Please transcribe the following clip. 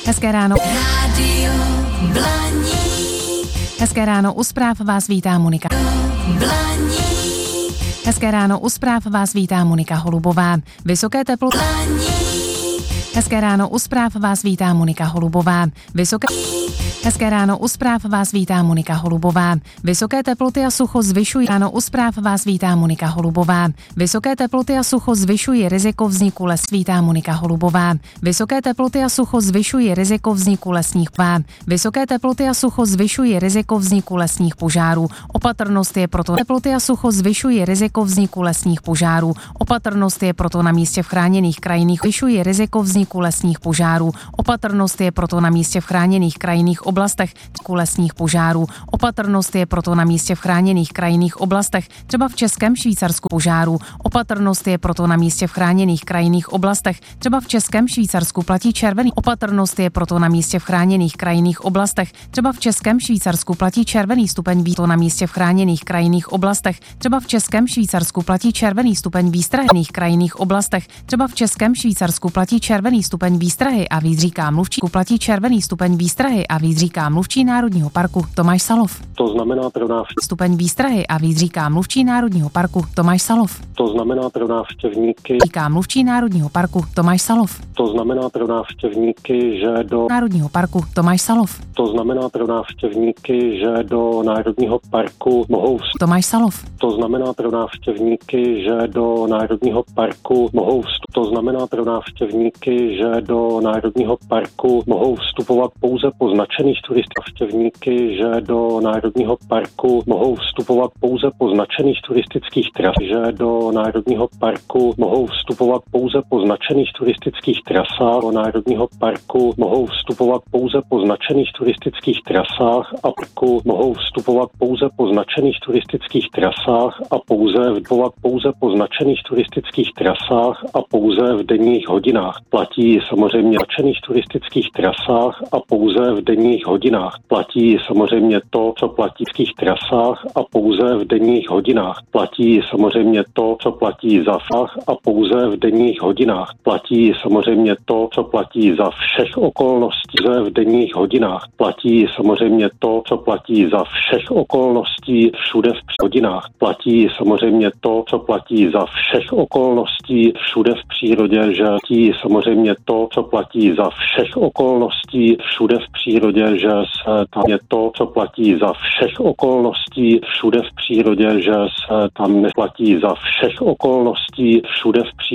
Hezké ráno. Rádio Blaník. Hezké ráno, u zpráv vás vítá Monika Blaník. Hezké ráno, u zpráv vás vítá Monika Holubová. Vysoké teploty. Hezké ráno, u zpráv vás vítá Monika Holubová. Hezké ráno, u zpráv vás vítá Monika Holubová. Vysoké teploty a sucho zvyšují. Ráno, u zpráv vás vítá Monika Holubová. Vysoké teploty a sucho zvyšují riziko vzniku les. Vítá Monika Holubová. Vysoké teploty a sucho zvyšují riziko vzniku lesních požárů. Vysoké teploty a sucho zvyšují riziko vzniku lesních požárů. Opatrnost je proto. Teploty a sucho zvyšují riziko vzniku lesních požárů. Opatrnost je proto na místě v chráněných krajinných. Zvyšují riziko vzniku lesních požárů. Opatrnost je proto na místě v chráněných krajinných oblastech lesních požárů. Opatrnost je proto na místě v chráněných krajinných oblastech, třeba v Českém Švýcarsku požárů. Opatrnost je proto na místě v chráněných krajinných oblastech, třeba v Českém Švýcarsku platí červený. Opatrnost je proto na místě v chráněných krajinných oblastech, třeba v Českém Švýcarsku platí červený stupeň výstrahy. Na místě v chráněných krajinných oblastech, třeba v Českém Švýcarsku platí červený stupeň výstrahy. V krajinných oblastech, třeba v Českém Švýcarsku platí červený stupeň výstrahy a víc říká mluvčí. Platí červený stupeň výstrahy a víc říká mluvčí Národního parku Tomáš Salov. To znamená pro návštěvníky. Stupeň výstrahy a víc říká mluvčí Národního parku Tomáš Salov. To znamená pro návštěvníky. Říká mluvčí Národního parku Tomáš Salov. To znamená pro návštěvníky, že do Národního parku Tomáš Salov. To znamená pro návštěvníky, že do Národního parku mohou Tomáš Salov. To znamená pro návštěvníky, že do Národního parku mohou To znamená pro návštěvníky, že do Národního parku mohou vstupovat pouze po značených návštěvníky, že do Národního parku mohou vstupovat pouze po značených turistických trasách, že do Národního parku mohou vstupovat pouze po značených turistických trasách, do Národního parku mohou vstupovat pouze po značených turistických trasách a parku mohou vstupovat pouze po značených turistických trasách a pouze po značených turistických trasách a pouze v denních hodinách. Platí samozřejmě značených turistických trasách a pouze v denních hodinách. Platí samozřejmě to, co platí v těch trasách a pouze v denních hodinách. Platí samozřejmě to, co platí za fach a pouze v denních hodinách. Platí samozřejmě to, co platí za všech okolností v denních hodinách. Platí samozřejmě to, co platí za všech okolností všude v hodinách. Platí samozřejmě to, co platí za všech okolností všude v přírodě, že platí samozřejmě to, co platí za všech okolností všude v přírodě, že se tam je to, co platí za všech okolností všude v přírodě, že se tam neplatí za všech okolností všude v přírodě.